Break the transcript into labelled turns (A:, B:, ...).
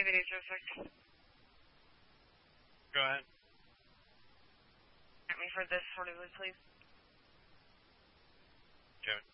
A: David 806.
B: Go ahead.
A: Get me for this 40 please.
B: Kevin.